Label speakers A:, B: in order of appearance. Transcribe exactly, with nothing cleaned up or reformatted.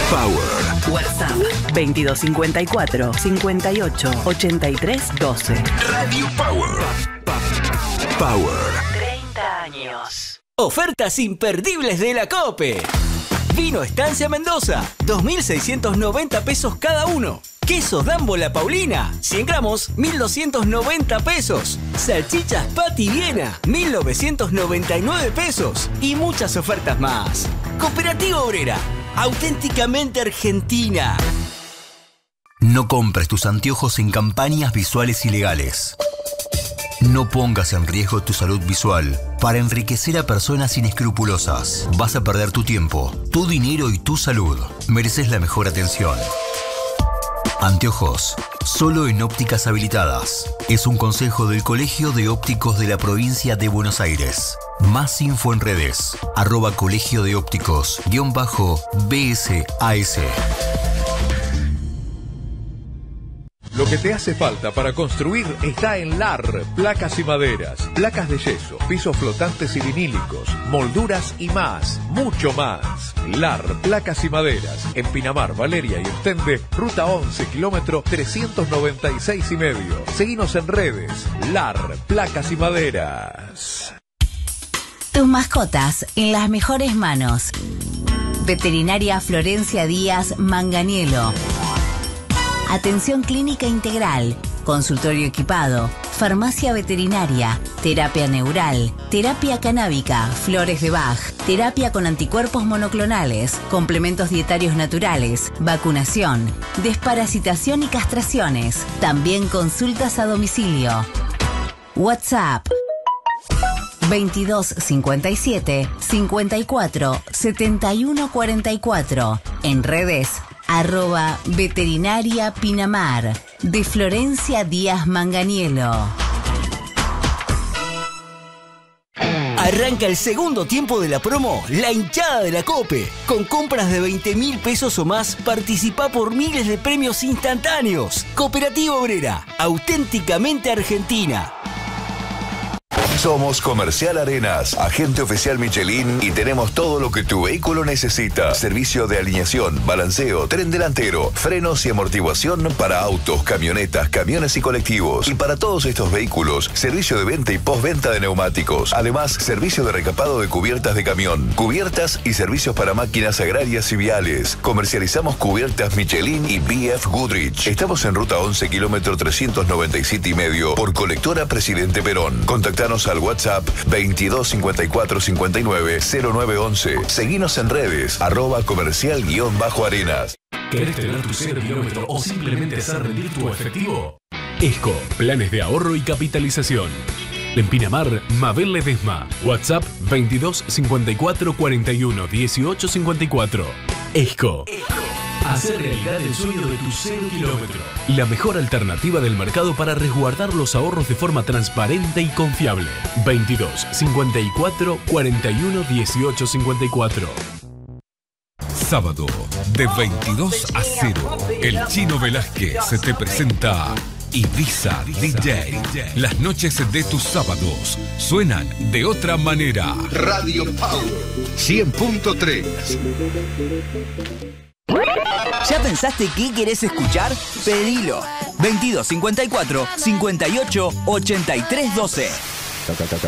A: Power.
B: WhatsApp veintidós cincuenta y cuatro, cincuenta y ocho, ochenta y tres, doce.
A: Radio Power. Power.
B: treinta años.
C: Ofertas imperdibles de la COPE. Vino Estancia Mendoza, dos mil seiscientos noventa pesos cada uno. Queso Dambo La Paulina, cien gramos, mil doscientos noventa pesos. Salchichas Pati Viena, mil novecientos noventa y nueve pesos. Y muchas ofertas más. Cooperativa Obrera, auténticamente argentina.
D: No compres tus anteojos en campañas visuales ilegales. No pongas en riesgo tu salud visual para enriquecer a personas inescrupulosas. Vas a perder tu tiempo, tu dinero y tu salud. Mereces la mejor atención. Anteojos, solo en ópticas habilitadas. Es un consejo del Colegio de Ópticos de la Provincia de Buenos Aires. Más info en redes, arroba colegio de ópticos, guión bajo, B S A S.
E: Lo que te hace falta para construir está en L A R, placas y maderas, placas de yeso, pisos flotantes y vinílicos, molduras y más, mucho más. L A R, placas y maderas, en Pinamar, Valeria y Ostende, ruta once, kilómetro trescientos noventa y seis y medio. Seguinos en redes, L A R, placas y maderas.
F: Tus mascotas en las mejores manos. Veterinaria Florencia Díaz Manganiello. Atención clínica integral, consultorio equipado, farmacia veterinaria, terapia neural, terapia canábica, flores de Bach, terapia con anticuerpos monoclonales, complementos dietarios naturales, vacunación, desparasitación y castraciones. También consultas a domicilio. WhatsApp veintidós cincuenta y siete, cincuenta y cuatro, setenta y uno cuarenta y cuatro. En redes arroba veterinaria Pinamar, de Florencia Díaz Manganiello.
C: Arranca el segundo tiempo de la promo La Hinchada de la COPE. Con compras de veinte mil pesos o más, participa por miles de premios instantáneos. Cooperativa Obrera, auténticamente argentina.
A: Somos Comercial Arenas, agente oficial Michelin y tenemos todo lo que tu vehículo necesita. Servicio de alineación, balanceo, tren delantero, frenos y amortiguación para autos, camionetas, camiones y colectivos. Y para todos estos vehículos, servicio de venta y postventa de neumáticos. Además, servicio de recapado de cubiertas de camión, cubiertas y servicios para máquinas agrarias y viales. Comercializamos cubiertas Michelin y B F Goodrich. Estamos en ruta once, kilómetro trescientos noventa y siete y medio por colectora Presidente Perón. Contactanos al WhatsApp veintidós cincuenta y cuatro cincuenta y nueve cero nueve once. Seguinos en redes, arroba comercial guión bajo arenas.
G: ¿Querés tener tu cero kilómetro o simplemente hacer rendir tu efectivo? ESCO, planes de ahorro y capitalización. En Pinamar, Mabel Ledesma. WhatsApp veintidós cincuenta y cuatro cuarenta y uno dieciocho cincuenta y cuatro. ESCO. Hacer realidad el sueño de tu cero kilómetro. La mejor alternativa del mercado para resguardar los ahorros de forma transparente y confiable. veintidós cincuenta y cuatro cuarenta y uno dieciocho cincuenta y cuatro.
H: Sábado, de veintidós a cero, el Chino Velázquez se te presenta Ibiza D J. Las noches de tus sábados suenan de otra manera.
A: Radio Power cien punto tres.
C: ¿Ya pensaste qué querés escuchar? Pedilo. veintidós cincuenta y cuatro cincuenta y ocho ochenta y tres doce.